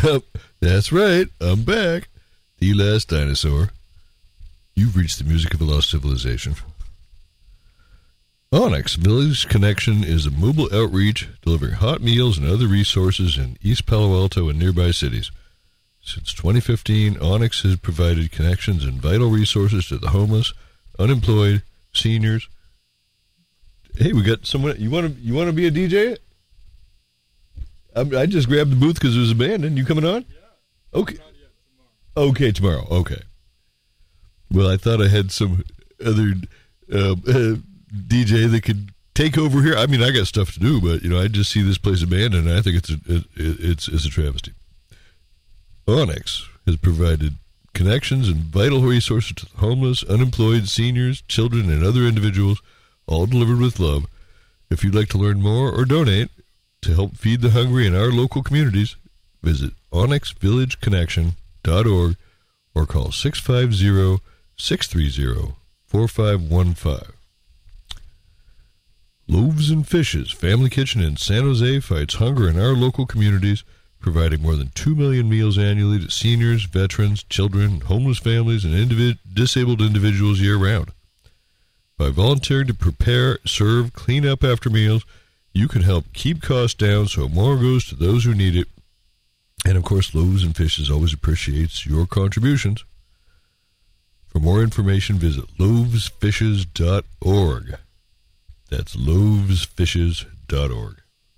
Yep, that's right. I'm back. The last dinosaur. You've reached the music of a lost civilization. Onyx Village Connection is a mobile outreach delivering hot meals and other resources in East Palo Alto and nearby cities. Since 2015, Onyx has provided connections and vital resources to the homeless, unemployed, seniors. Hey, we got someone. You want to be a DJ? I just grabbed the booth because it was abandoned. You coming on? Yeah. Okay. Not yet, tomorrow. Okay, tomorrow. Okay. Well, I thought I had some other DJ that could take over here. I mean, I got stuff to do, but I just see this place abandoned, and I think it's a travesty. Onyx has provided connections and vital resources to the homeless, unemployed, seniors, children, and other individuals, all delivered with love. If you'd like to learn more or donate to help feed the hungry in our local communities, visit onyxvillageconnection.org or call 650-630-4515. Loaves and Fishes Family Kitchen in San Jose fights hunger in our local communities, providing more than 2 million meals annually to seniors, veterans, children, homeless families, and disabled individuals year-round. By volunteering to prepare, serve, clean up after meals, you can help keep costs down so more goes to those who need it. And, of course, Loaves and Fishes always appreciates your contributions. For more information, visit loavesfishes.org. That's loavesfishes.org.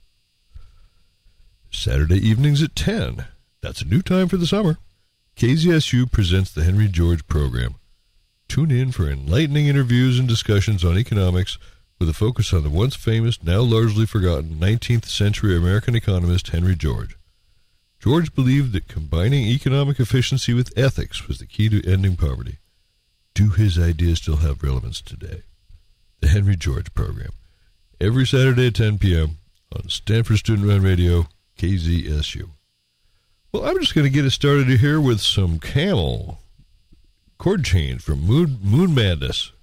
Saturday evenings at 10. That's a new time for the summer. KZSU presents the Henry George program. Tune in for enlightening interviews and discussions on economics with a focus on the once famous, now largely forgotten 19th century American economist Henry George. George believed that combining economic efficiency with ethics was the key to ending poverty. Do his ideas still have relevance today? The Henry George program. Every Saturday at 10 p.m. on Stanford Student Run Radio, KZSU. Well, I'm just going to get us started here with some Camel chord change from Moon Madness.